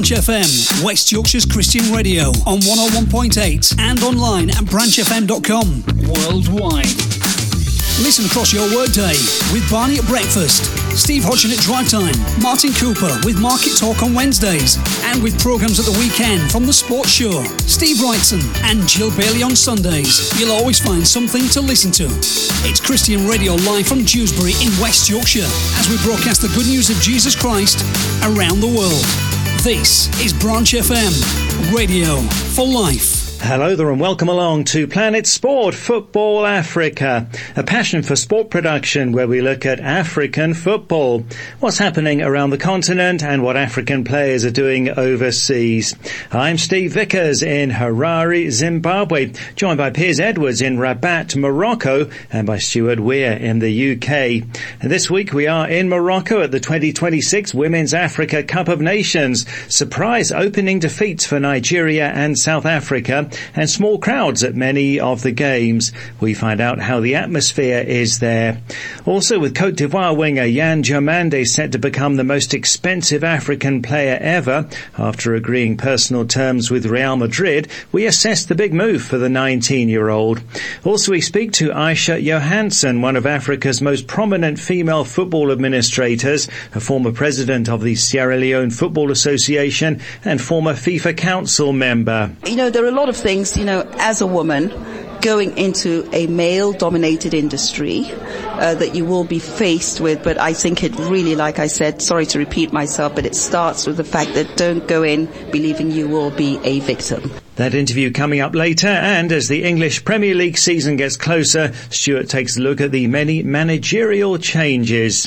FM, West Yorkshire's Christian radio on 101.8 and online at branchfm.com. Worldwide. Listen across your workday with Barney at breakfast, Steve Hodgson at drive time, Martin Cooper with Market Talk on Wednesdays, and with programmes at the weekend from The Sports Show, Steve Wrightson and Jill Bailey on Sundays. You'll always find something to listen to. It's Christian Radio live from Dewsbury in West Yorkshire as we broadcast the good news of Jesus Christ around the world. This is Branch FM, radio for life. Hello there and welcome along to Planet Sport Football Africa, a passion for sport production where we look at African football, what's happening around the continent and what African players are doing overseas. I'm Steve Vickers in Harare, Zimbabwe, joined by Piers Edwards in Rabat, Morocco, and by Stuart Weir in the UK. And this week we are in Morocco at the 2026 Women's Africa Cup of Nations. Surprise opening defeats for Nigeria and South Africa, and small crowds at many of the games. We find out how the atmosphere is there. Also, with Cote d'Ivoire winger Yan Diomande set to become the most expensive African player ever after agreeing personal terms with Real Madrid, we assess the big move for the 19-year-old. Also, we speak to Aisha Johansson, one of Africa's most prominent female football administrators, a former president of the Sierra Leone Football Association and former FIFA Council member. You know, there are a lot of things, as a woman going into a male-dominated industry that you will be faced with, but I think it really, like I said, sorry to repeat myself, but it starts with the fact that don't go in believing you will be a victim. That interview coming up later, and as the English Premier League season gets closer, Stuart takes a look at the many managerial changes.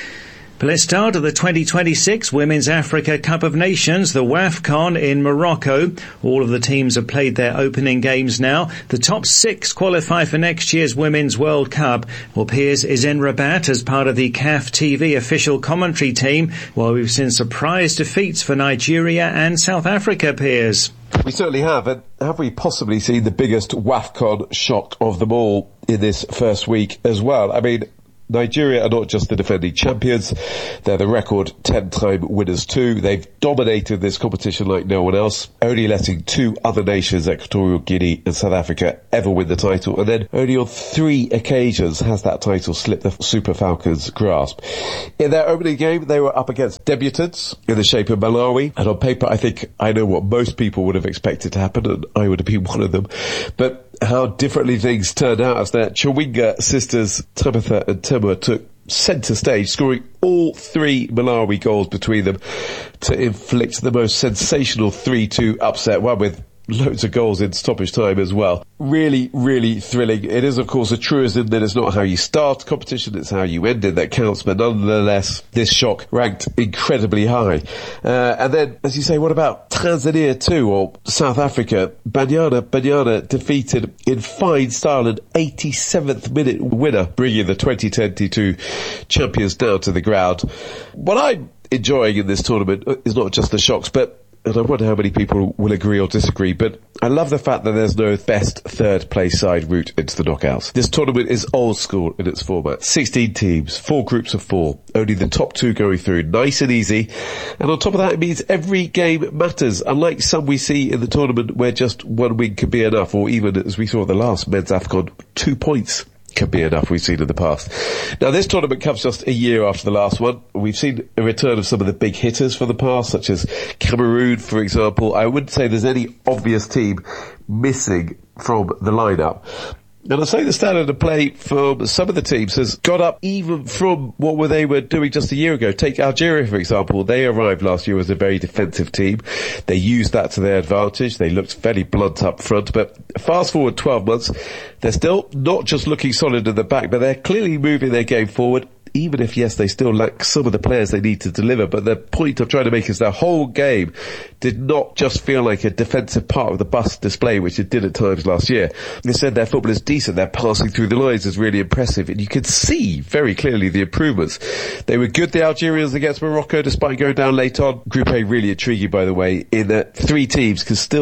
But let's start at the 2026 Women's Africa Cup of Nations, the WAFCON in Morocco. All of the teams have played their opening games now. The top 6 qualify for next year's Women's World Cup. Well, Piers is in Rabat as part of the CAF TV official commentary team, while we've seen surprise defeats for Nigeria and South Africa, Piers. We certainly have, and have we possibly seen the biggest WAFCON shock of them all in this first week as well? I mean, Nigeria are not just the defending champions, they're the record 10-time winners too. They've dominated this competition like no one else, only letting 2 other nations, Equatorial Guinea and South Africa, ever win the title. And then only on 3 occasions has that title slipped the Super Falcons' grasp. In their opening game, they were up against debutants in the shape of Malawi. And on paper, I think I know what most people would have expected to happen, and I would have been one of them. But how differently things turned out as their Chawinga sisters, Tabitha and Temur, took centre stage, scoring all 3 Malawi goals between them to inflict the most sensational 3-2 upset, one with loads of goals in stoppage time as well. Really, really thrilling. It is, of course, a truism that it's not how you start competition, it's how you end it that counts, but nonetheless, this shock ranked incredibly high. And then, as you say, what about Tanzania too, or South Africa? Banyana defeated in fine style an 87th minute winner, bringing the 2022 champions down to the ground. What I'm enjoying in this tournament is not just the shocks, and I wonder how many people will agree or disagree, but I love the fact that there's no best third place side route into the knockouts. This tournament is old school in its format. 16 teams, 4 groups of 4, only the top 2 going through, nice and easy. And on top of that, it means every game matters, unlike some we see in the tournament where just 1 win can be enough, or even, as we saw at the last Men's AFCON, 2 points can be enough, we've seen in the past. Now, this tournament comes just a year after the last one. We've seen a return of some of the big hitters from the past, such as Cameroon, for example. I wouldn't say there's any obvious team missing from the lineup. And I'd say the standard of play from some of the teams has got up even from what they were doing just a year ago. Take Algeria, for example. They arrived last year as a very defensive team. They used that to their advantage. They looked fairly blunt up front. But fast forward 12 months, they're still not just looking solid in the back, but they're clearly moving their game forward. Even if, yes, they still lack some of the players they need to deliver, but the point I'm trying to make is their whole game did not just feel like a defensive part of the bus display, which it did at times last year. They said their football is decent, their passing through the lines is really impressive, and you could see very clearly the improvements. They were good, the Algerians, against Morocco, despite going down late on. Group A really intriguing, by the way, in that 3 teams can still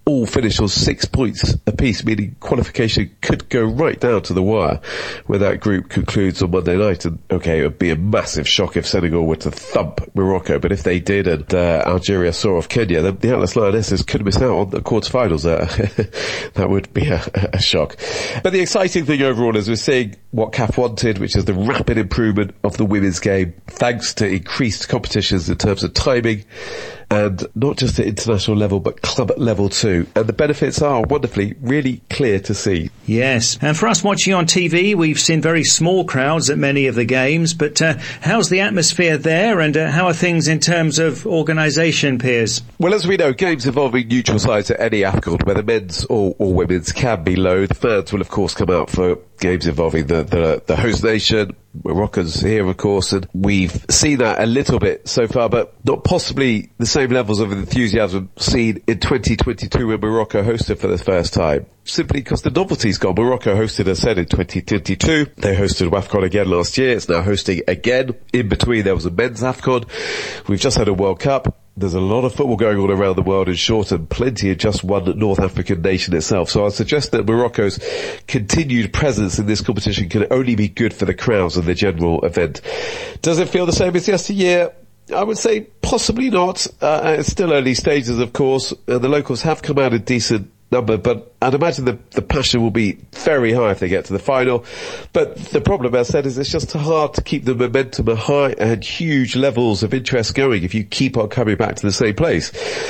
all finished on 6 points apiece, meaning qualification could go right down to the wire when that group concludes on Monday night. And okay, it would be a massive shock if Senegal were to thump Morocco, but if they did and Algeria saw off Kenya, then the Atlas Lionesses could miss out on the quarterfinals. That would be a shock. But the exciting thing overall is we're seeing what CAF wanted, which is the rapid improvement of the women's game, thanks to increased competitions in terms of timing, and not just at international level, but club level too. And the benefits are wonderfully, really clear to see. Yes, and for us watching on TV, we've seen very small crowds at many of the games, but how's the atmosphere there, and how are things in terms of organisation, Piers? Well, as we know, games involving neutral sides at any AFCON, whether men's or women's, can be low. The fans will, of course, come out for games involving the host nation, Moroccans here, of course, and we've seen that a little bit so far, but not possibly the same levels of enthusiasm seen in 2022 when Morocco hosted for the first time. Simply because the novelty's gone. Morocco hosted, as said, in 2022. They hosted WAFCON again last year. It's now hosting again. In between, there was a men's AFCON. We've just had a World Cup. There's a lot of football going on around the world in short, and plenty in just one North African nation itself. So I suggest that Morocco's continued presence in this competition can only be good for the crowds and the general event. Does it feel the same as yesteryear? I would say possibly not. It's still early stages, of course. The locals have come out a decent number, but I'd imagine the passion will be very high if they get to the final. But the problem, as I said, is it's just hard to keep the momentum high and huge levels of interest going if you keep on coming back to the same place.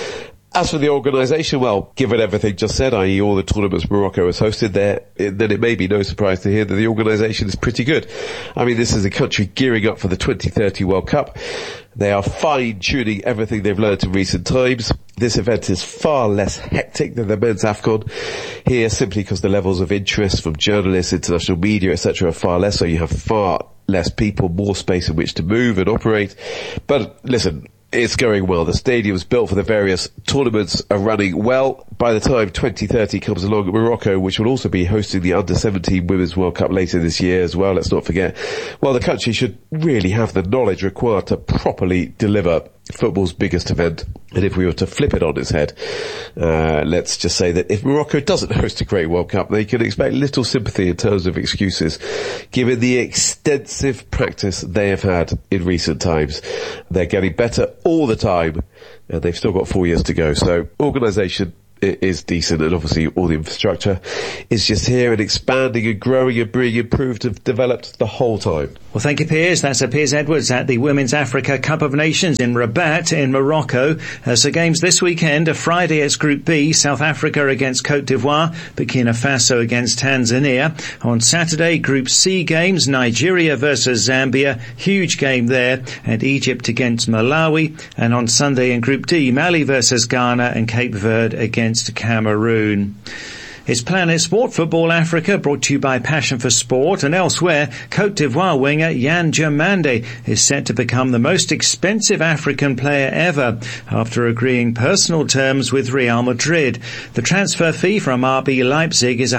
As for the organisation, well, given everything just said, i.e. all the tournaments Morocco has hosted there, then it may be no surprise to hear that the organisation is pretty good. I mean, this is a country gearing up for the 2030 World Cup. They are fine-tuning everything they've learned in recent times. This event is far less hectic than the men's AFCON here, simply because the levels of interest from journalists, international media, etc. are far less, so you have far less people, more space in which to move and operate. But listen, it's going well. The stadiums built for the various tournaments are running well. By the time 2030 comes along, Morocco, which will also be hosting the Under-17 Women's World Cup later this year as well, let's not forget, well, the country should really have the knowledge required to properly deliver football's biggest event. And if we were to flip it on its head, let's just say that if Morocco doesn't host a great World Cup, they can expect little sympathy in terms of excuses, given the extensive practice they have had in recent times. They're getting better all the time, and they've still got 4 years to go. So organisation is decent, and obviously all the infrastructure is just here and expanding and growing and being improved and developed the whole time. Well, thank you, Piers. That's Piers Edwards at the Women's Africa Cup of Nations in Rabat in Morocco. So games this weekend, a Friday it's Group B, South Africa against Cote d'Ivoire, Burkina Faso against Tanzania. On Saturday, Group C games, Nigeria versus Zambia, huge game there, and Egypt against Malawi. And on Sunday in Group D, Mali versus Ghana and Cape Verde against Cameroon. It's Planet Sport Football Africa, brought to you by Passion for Sport. And elsewhere, Cote d'Ivoire winger Yan Diomande is set to become the most expensive African player ever after agreeing personal terms with Real Madrid. The transfer fee from RB Leipzig is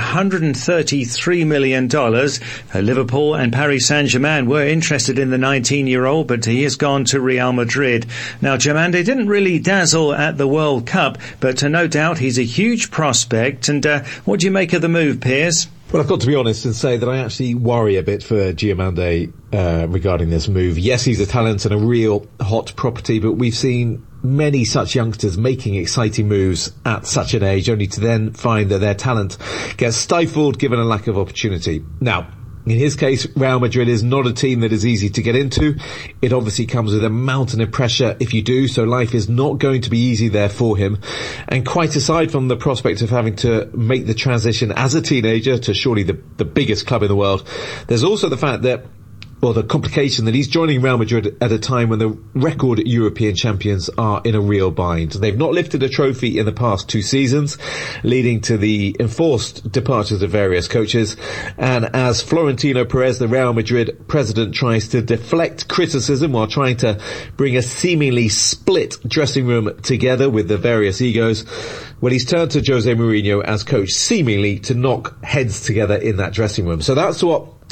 $133 million. Liverpool and Paris Saint-Germain were interested in the 19-year-old, but he has gone to Real Madrid. Now, Diomande didn't really dazzle at the World Cup, but no doubt he's a huge prospect. And what do you make of the move, Piers? Well, I've got to be honest and say that I actually worry a bit for Diomande regarding this move. Yes, he's a talent and a real hot property, but we've seen many such youngsters making exciting moves at such an age, only to then find that their talent gets stifled given a lack of opportunity. Now, in his case, Real Madrid is not a team that is easy to get into. It obviously comes with a mountain of pressure if you do, so life is not going to be easy there for him. And quite aside from the prospect of having to make the transition as a teenager to surely the biggest club in the world, there's also the fact that, well, the complication that he's joining Real Madrid at a time when the record European champions are in a real bind. They've not lifted a trophy in the past 2 seasons, leading to the enforced departures of various coaches. And as Florentino Perez, the Real Madrid president, tries to deflect criticism while trying to bring a seemingly split dressing room together with the various egos, well, he's turned to Jose Mourinho as coach, seemingly to knock heads together in that dressing room. So that's what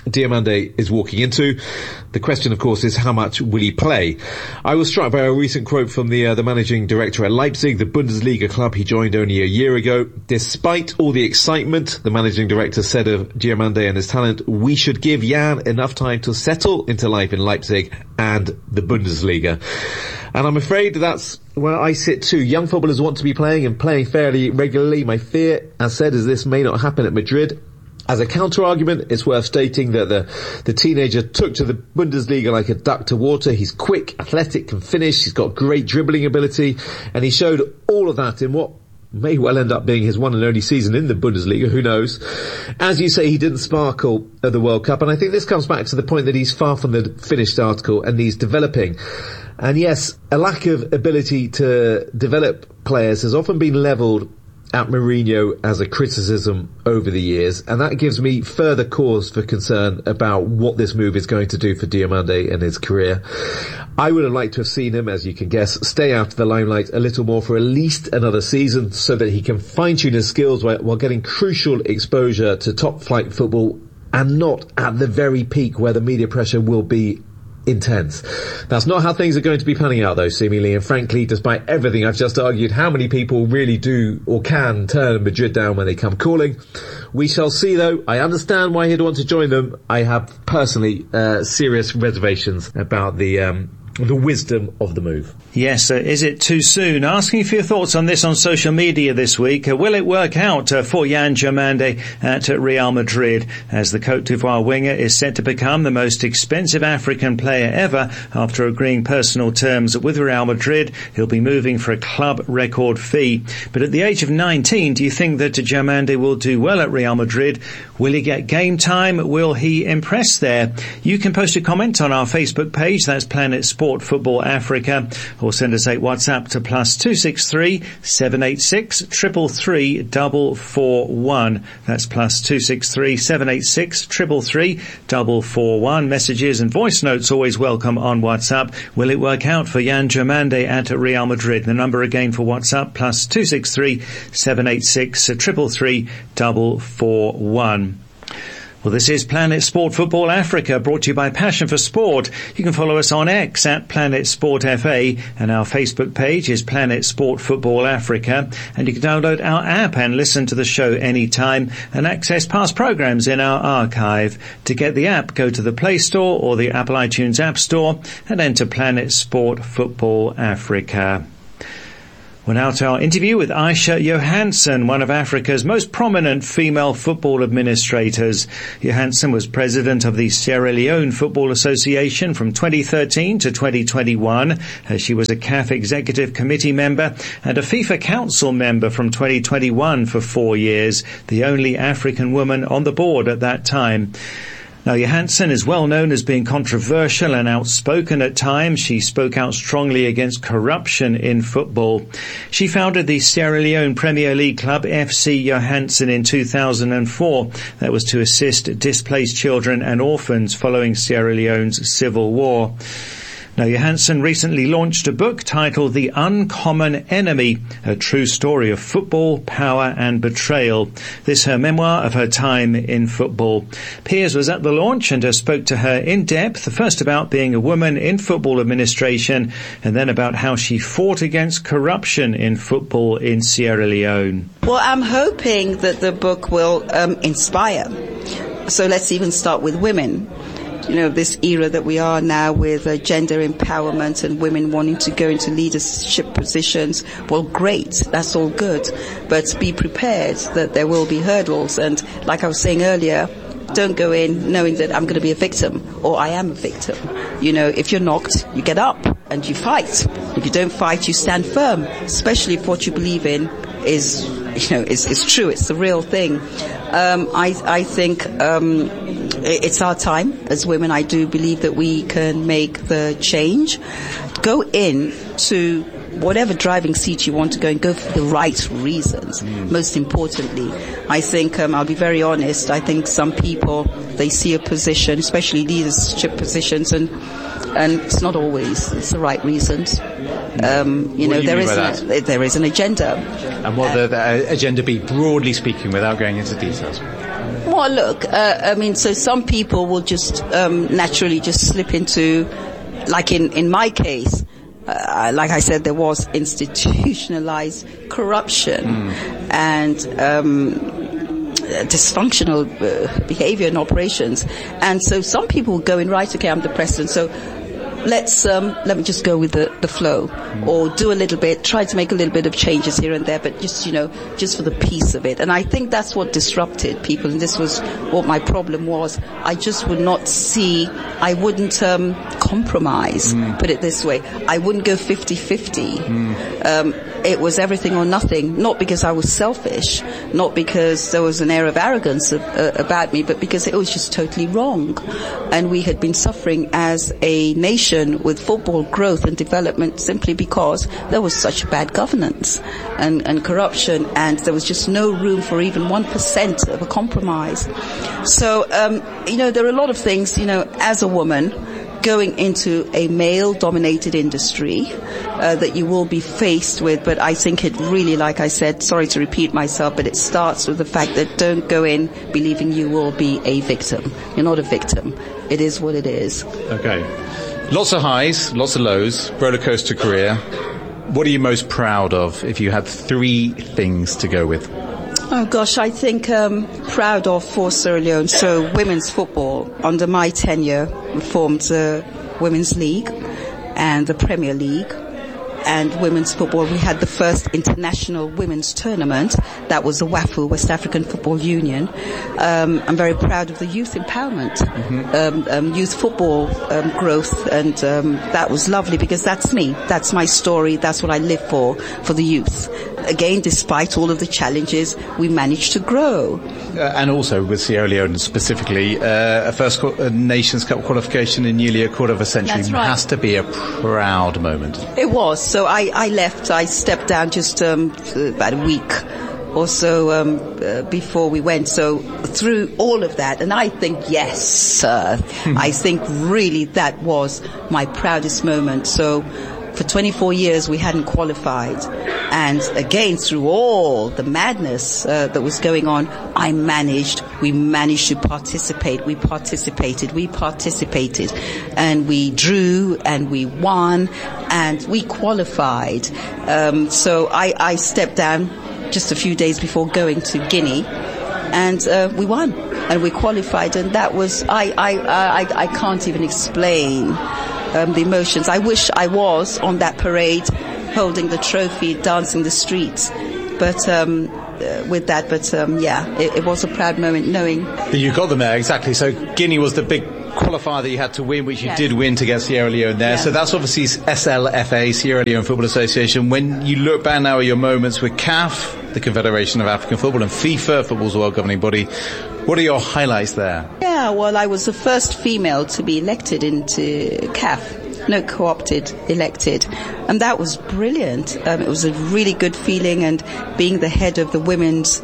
Diomande is walking into. The question, of course, is how much will he play? I was struck by a recent quote from the managing director at Leipzig, the Bundesliga club he joined only a year ago. Despite all the excitement, the managing director said of Diomande and his talent, we should give Jan enough time to settle into life in Leipzig and the Bundesliga. And I'm afraid that's where I sit too. Young footballers want to be playing and playing fairly regularly. My fear, as said, is this may not happen at Madrid. As a counter-argument, it's worth stating that the teenager took to the Bundesliga like a duck to water. He's quick, athletic, can finish. He's got great dribbling ability. And he showed all of that in what may well end up being his one and only season in the Bundesliga. Who knows? As you say, he didn't sparkle at the World Cup. And I think this comes back to the point that he's far from the finished article and he's developing. And yes, a lack of ability to develop players has often been levelled at Mourinho as a criticism over the years, and that gives me further cause for concern about what this move is going to do for Diomande and his career. I would have liked to have seen him, as you can guess, stay out of the limelight a little more for at least another season so that he can fine-tune his skills while getting crucial exposure to top-flight football and not at the very peak where the media pressure will be intense. That's not how things are going to be panning out though, seemingly, and frankly, despite everything I've just argued, how many people really do or can turn Madrid down when they come calling? We shall see though. I understand why he'd want to join them. I have personally serious reservations about the wisdom of the move. Yes, is it too soon? Asking for your thoughts on this on social media this week. Will it work out for Jan Diomande at Real Madrid, as the Côte d'Ivoire winger is set to become the most expensive African player ever after agreeing personal terms with Real Madrid? He'll be moving for a club record fee. But at the age of 19, do you think that Diomande will do well at Real Madrid? Will he get game time? Will he impress there? You can post a comment on our Facebook page. That's Planet Sport Football Africa, or send us a WhatsApp to +263 786 333 441. That's +263 786 333 441. Messages and voice notes always welcome on WhatsApp. Will it work out for Jan Diomande at Real Madrid? The number again for WhatsApp, +263 786 333 441. Well, this is Planet Sport Football Africa, brought to you by Passion for Sport. You can follow us on X at Planet Sport FA, and our Facebook page is Planet Sport Football Africa. And you can download our app and listen to the show anytime and access past programs in our archive. To get the app, go to the Play Store or the Apple iTunes App Store and enter Planet Sport Football Africa. We're now to our interview with Aisha Johansson, one of Africa's most prominent female football administrators. Johansson was president of the Sierra Leone Football Association from 2013 to 2021. She was a CAF Executive Committee member and a FIFA Council member from 2021 for 4 years, the only African woman on the board at that time. Now, Johansson is well known as being controversial and outspoken at times. She spoke out strongly against corruption in football. She founded the Sierra Leone Premier League club FC Johansson in 2004. That was to assist displaced children and orphans following Sierra Leone's civil war. Now, Johansson recently launched a book titled The Uncommon Enemy, a true story of football, power and betrayal. This her memoir of her time in football. Piers was at the launch and spoke to her in depth, first about being a woman in football administration and then about how she fought against corruption in football in Sierra Leone. Well, I'm hoping that the book will inspire. So let's even start with women. You know, this era that we are now with gender empowerment and women wanting to go into leadership positions, well, great, that's all good. But be prepared that there will be hurdles. And like I was saying earlier, don't go in knowing that I'm going to be a victim or I am a victim. You know, if you're knocked, you get up and you fight. If you don't fight, you stand firm, especially if what you believe in is, you know, is true. It's the real thing. I think it's our time as women. I do believe that we can make the change. Go in to whatever driving seat you want to go and go for the right reasons. Most importantly, I think, I'll be very honest, I think some people, they see a position, especially leadership positions, and it's not always, it's the right reasons. there is an agenda. And what the agenda be, broadly speaking, without going into details? Well, look, so some people will just naturally just slip into, like in my case, like I said, there was institutionalized corruption and dysfunctional behavior and operations. And so some people go in, right, okay, I'm the president, so let me just go with the flow, or do a little bit, try to make a little bit of changes here and there, but just for the peace of it. And I think that's what disrupted people, and this was what my problem was. I just would not see, I wouldn't compromise, put it this way. I wouldn't go 50-50. It was everything or nothing, not because I was selfish, not because there was an air of arrogance about me, but because it was just totally wrong. And we had been suffering as a nation with football growth and development simply because there was such bad governance and corruption, and there was just no room for even 1% of a compromise. So, there are a lot of things, as a woman, going into a male-dominated industry that you will be faced with, but I think it really, like I said, sorry to repeat myself, but it starts with the fact that don't go in believing you will be a victim. You're not a victim. It is what it is. Okay. Lots of highs, lots of lows, roller coaster career. What are you most proud of if you had 3 things to go with? Oh gosh, I think proud of for Sierra Leone. So women's football, under my tenure, we formed the Women's League and the Premier League. And women's football, we had the first international women's tournament. That was the WAFU, West African Football Union. I'm very proud of the youth empowerment, youth football growth, and that was lovely because that's me. That's my story. That's what I live for the youth. Again, despite all of the challenges, we managed to grow. And also with Sierra Leone specifically, a first Nations Cup qualification in nearly a quarter of a century. That's right. Has to be a proud moment. It was. So I left. I stepped down just about a week or so before we went. So through all of that, and I think, yes, sir, I think really that was my proudest moment. So for 24 years we hadn't qualified, and again through all the madness that was going on, we managed to participate. We participated, and we drew, and we won, and we qualified. So I stepped down just a few days before going to Guinea, and we won, and we qualified, and that was I can't even explain the emotions. I wish I was on that parade, holding the trophy, dancing the streets. But with that, it was a proud moment knowing. You got them there, exactly. So Guinea was the big qualifier that you had to win, which you did win to get Sierra Leone there. So that's obviously SLFA, Sierra Leone Football Association. When you look back now at your moments with CAF, the Confederation of African Football, and FIFA, football's world governing body, what are your highlights there? Yeah, well, I was the first female to be elected into CAF. No, co-opted, elected. And that was brilliant. It was a really good feeling, and being the head of the women's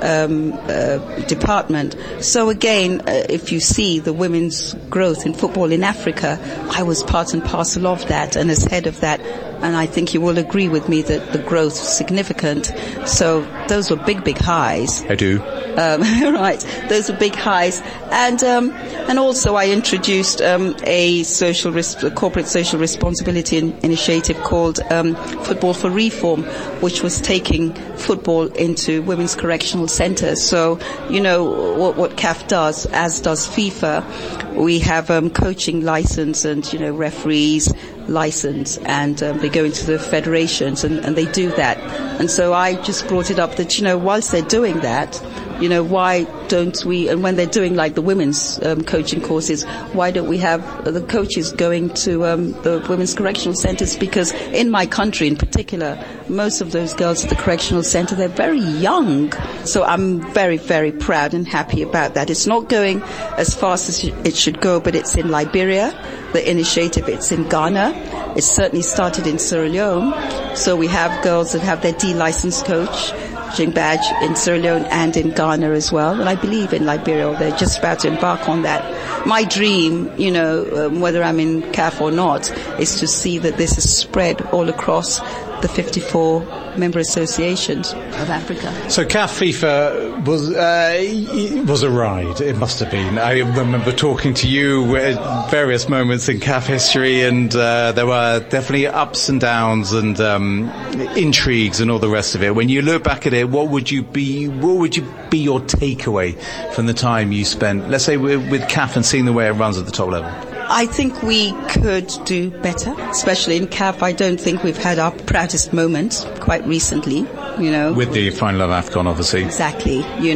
department. So again, if you see the women's growth in football in Africa, I was part and parcel of that, and as head of that. And I think you will agree with me that the growth was significant. So those were big highs. I do. Right. Those were big highs. And also I introduced a corporate social responsibility initiative called Football for Reform, which was taking football into women's correctional centres. So, what CAF does, as does FIFA, we have coaching license and, referees license, and they go into the federations and they do that. And so I just brought it up that, whilst they're doing that, why don't we, and when they're doing like the women's coaching courses, why don't we have the coaches going to the women's correctional centres? Because in my country in particular, most of those girls at the correctional centre, they're very young. So I'm very, very proud and happy about that. It's not going as fast as it should go, but it's in Liberia, the initiative. It's in Ghana. It certainly started in Sierra Leone. So we have girls that have their D-licensed coach. packaging badge in Sierra Leone and in Ghana as well, and I believe in Liberia. They're just about to embark on that. My dream, whether I'm in CAF or not, is to see that this is spread all across the 54 member associations of Africa. So CAF FIFA was a ride. It must have been. I remember talking to you at various moments in CAF history, and there were definitely ups and downs and intrigues and all the rest of it. When you look back at it, what would you be your takeaway from the time you spent, let's say, with CAF and seeing the way it runs at the top level? I think we could do better, especially in CAF. I don't think we've had our proudest moment quite recently, With the final of AFCON, obviously. Exactly,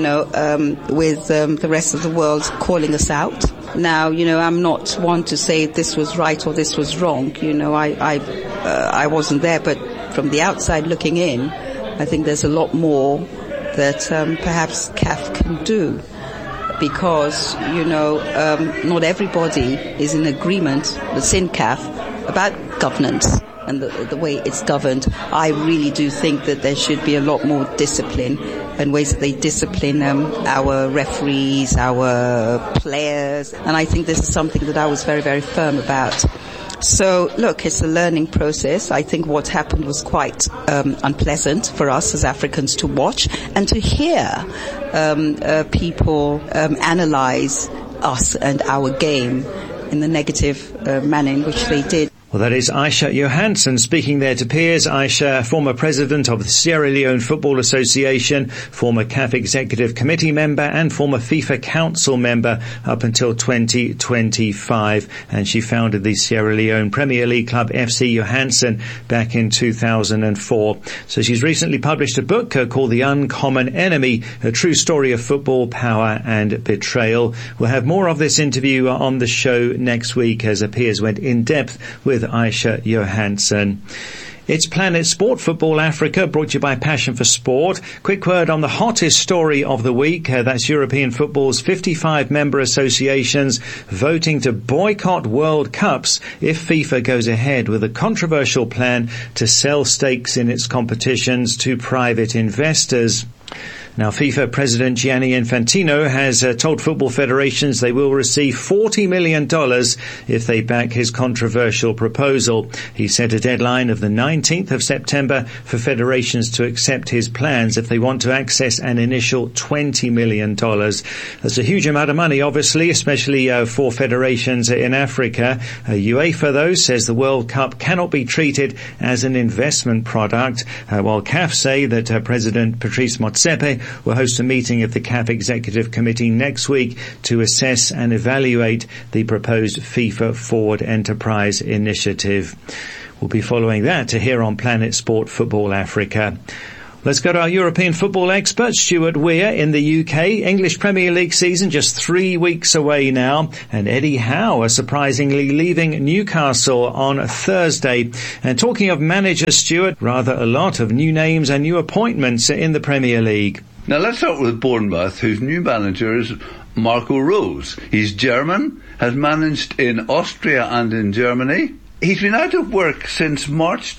with the rest of the world calling us out. Now, I'm not one to say this was right or this was wrong. I wasn't there, but from the outside looking in, I think there's a lot more that perhaps CAF can do. Because, not everybody is in agreement with CAF about governance and the way it's governed. I really do think that there should be a lot more discipline and ways that they discipline our referees, our players. And I think this is something that I was very, very firm about. So, look, it's a learning process. I think what happened was quite unpleasant for us as Africans to watch and to hear people analyse us and our game in the negative manner in which they did. Well, that is Aisha Johansson speaking there to peers. Aisha, former president of the Sierra Leone Football Association, former CAF Executive Committee member and former FIFA Council member up until 2025. And she founded the Sierra Leone Premier League club FC Johansson back in 2004. So she's recently published a book called The Uncommon Enemy, a true story of football, power and betrayal. We'll have more of this interview on the show next week as peers went in depth with Aisha Johansson. It's Planet Sport Football Africa, brought to you by Passion for Sport. Quick word on the hottest story of the week. That's European football's 55 member associations voting to boycott World Cups if FIFA goes ahead with a controversial plan to sell stakes in its competitions to private investors. Now, FIFA President Gianni Infantino has told football federations they will receive $40 million if they back his controversial proposal. He set a deadline of the 19th of September for federations to accept his plans if they want to access an initial $20 million. That's a huge amount of money, obviously, especially for federations in Africa. UEFA, though, says the World Cup cannot be treated as an investment product, while CAF say that President Patrice Motsepe will host a meeting of the CAF Executive Committee next week to assess and evaluate the proposed FIFA Forward Enterprise Initiative. We'll be following that here on Planet Sport Football Africa. Let's go to our European football expert, Stuart Weir in the UK. English Premier League season just 3 weeks away now. And Eddie Howe are surprisingly leaving Newcastle on Thursday. And talking of managers, Stuart, rather a lot of new names and new appointments in the Premier League. Now let's start with Bournemouth, whose new manager is Marco Rose. He's German, has managed in Austria and in Germany. He's been out of work since March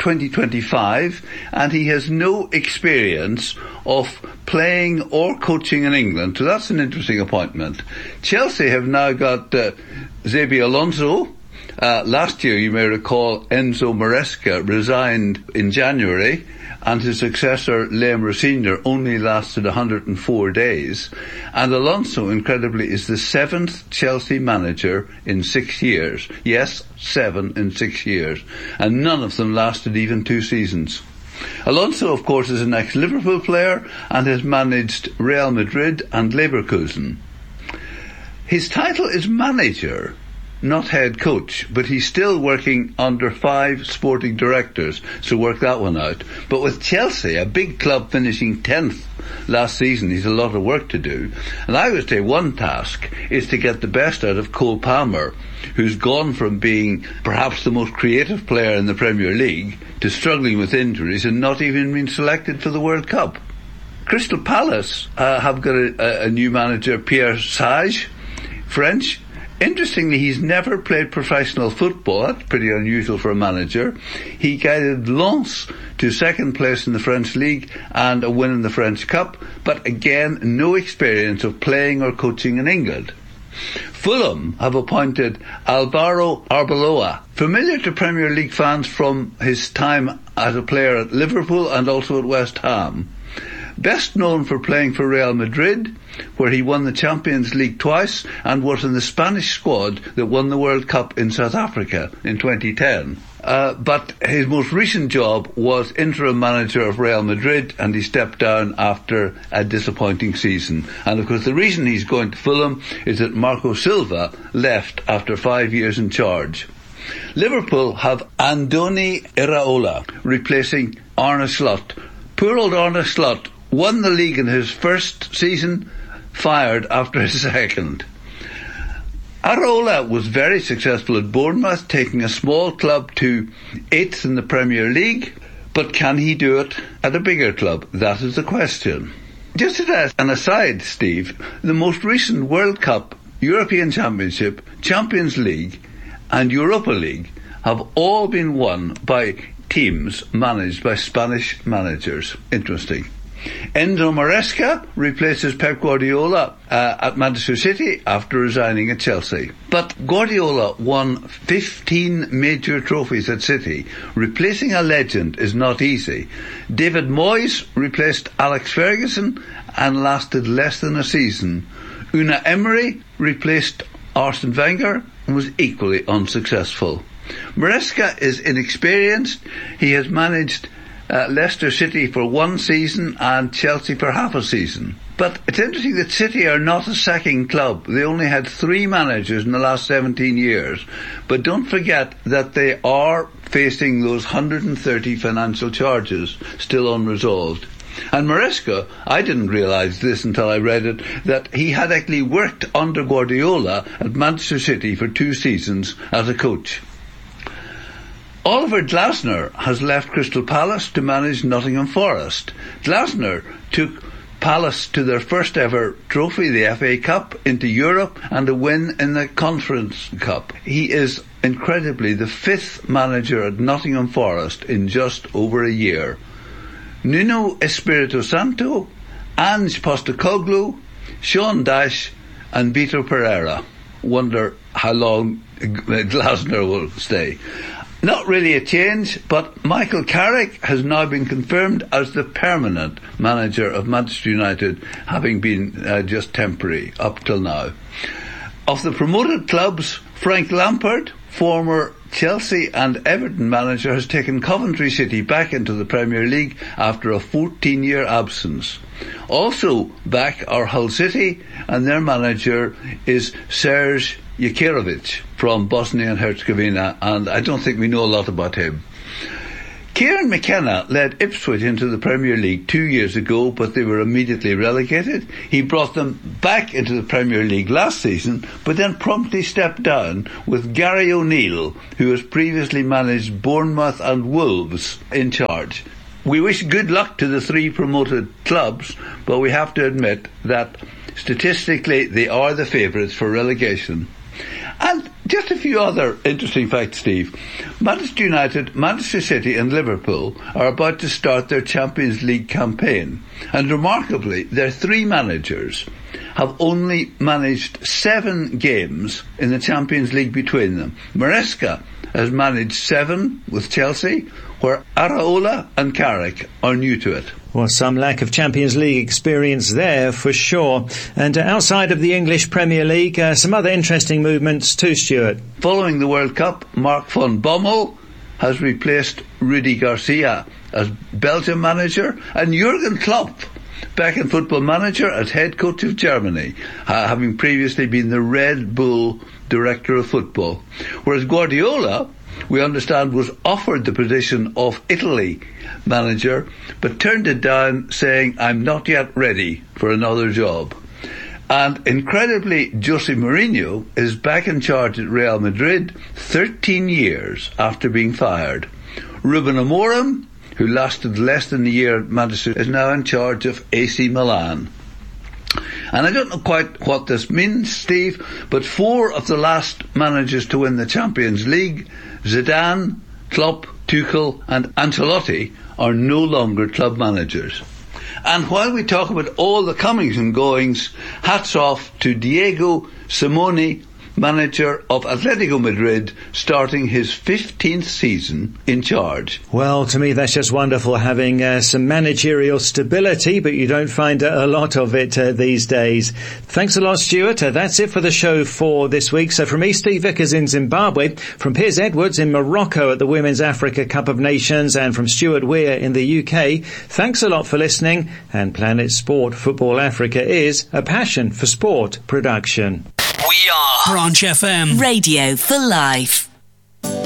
2025 and he has no experience of playing or coaching in England. So that's an interesting appointment. Chelsea have now got Xabi Alonso. Last year, you may recall, Enzo Maresca resigned in January and his successor, Liam Rosenior, only lasted 104 days. And Alonso, incredibly, is the 7th Chelsea manager in 6 years. Yes, 7 in 6 years. And none of them lasted even 2 seasons. Alonso, of course, is an ex-Liverpool player and has managed Real Madrid and Leverkusen. His title is manager, not head coach, but he's still working under 5 sporting directors, so work that one out. But with Chelsea, a big club finishing 10th last season, he's a lot of work to do. And I would say one task is to get the best out of Cole Palmer, who's gone from being perhaps the most creative player in the Premier League to struggling with injuries and not even being selected for the World Cup. Crystal Palace have got a new manager, Pierre Sage, French. Interestingly, he's never played professional football. That's pretty unusual for a manager. He guided Lens to second place in the French League and a win in the French Cup, but again, no experience of playing or coaching in England. Fulham have appointed Alvaro Arbeloa, familiar to Premier League fans from his time as a player at Liverpool and also at West Ham. Best known for playing for Real Madrid, where he won the Champions League twice and was in the Spanish squad that won the World Cup in South Africa in 2010. But his most recent job was interim manager of Real Madrid, and he stepped down after a disappointing season. And of course the reason he's going to Fulham is that Marco Silva left after 5 years in charge. Liverpool have Andoni Iraola replacing Arne Slot. Poor old Arne Slot won the league in his first season, fired after his second. Iraola was very successful at Bournemouth, taking a small club to 8th in the Premier League, but can he do it at a bigger club? That is the question. Just as an aside, Steve, the most recent World Cup, European Championship, Champions League and Europa League have all been won by teams managed by Spanish managers. Interesting. Enzo Maresca replaces Pep Guardiola at Manchester City after resigning at Chelsea. But Guardiola won 15 major trophies at City. Replacing a legend is not easy. David Moyes replaced Alex Ferguson and lasted less than a season. Unai Emery replaced Arsene Wenger and was equally unsuccessful. Maresca is inexperienced. He has managed Leicester City for one season and Chelsea for half a season. But it's interesting that City are not a sacking club. They only had 3 managers in the last 17 years. But don't forget that they are facing those 130 financial charges still unresolved. And Maresca, I didn't realise this until I read it, that he had actually worked under Guardiola at Manchester City for 2 seasons as a coach. Oliver Glasner has left Crystal Palace to manage Nottingham Forest. Glasner took Palace to their first ever trophy, the FA Cup, into Europe and a win in the Conference Cup. He is incredibly the 5th manager at Nottingham Forest in just over a year. Nuno Espirito Santo, Ange Postecoglou, Sean Dyche and Vitor Pereira. Wonder how long Glasner will stay. Not really a change, but Michael Carrick has now been confirmed as the permanent manager of Manchester United, having been just temporary up till now. Of the promoted clubs, Frank Lampard, former Chelsea and Everton manager, has taken Coventry City back into the Premier League after a 14-year absence. Also back are Hull City, and their manager is Serge Jakirovic from Bosnia and Herzegovina, and I don't think we know a lot about him. Kieran McKenna led Ipswich into the Premier League 2 years ago, but they were immediately relegated. He brought them back into the Premier League last season, but then promptly stepped down with Gary O'Neill, who has previously managed Bournemouth and Wolves, in charge. We wish good luck to the 3 promoted clubs, but we have to admit that statistically they are the favourites for relegation. And just a few other interesting facts, Steve. Manchester United, Manchester City and Liverpool are about to start their Champions League campaign. And remarkably, their 3 managers have only managed 7 games in the Champions League between them. Maresca has managed 7 with Chelsea, where Iraola and Carrick are new to it. Well, some lack of Champions League experience there for sure. And outside of the English Premier League, some other interesting movements too, Stuart. Following the World Cup, Mark van Bommel has replaced Rudi Garcia as Belgium manager, and Jurgen Klopp back in Football Manager as head coach of Germany, having previously been the Red Bull director of football. Whereas Guardiola, we understand, was offered the position of Italy manager, but turned it down, saying, "I'm not yet ready for another job." And incredibly, Jose Mourinho is back in charge at Real Madrid 13 years after being fired. Ruben Amorim, who lasted less than a year at Manchester, is now in charge of AC Milan. And I don't know quite what this means, Steve, but 4 of the last managers to win the Champions League, Zidane, Klopp, Tuchel and Ancelotti, are no longer club managers. And while we talk about all the comings and goings, hats off to Diego Simeone, manager of Atletico Madrid, starting his 15th season in charge. Well, to me that's just wonderful, having some managerial stability, but you don't find a lot of it these days. Thanks a lot, Stuart. That's it for the show for this week. So from me, Steve Vickers in Zimbabwe, from Piers Edwards in Morocco at the Women's Africa Cup of Nations, and from Stuart Weir in the UK, thanks a lot for listening. And Planet Sport Football Africa is a passion for sport production. We are Branch FM. Radio for Life.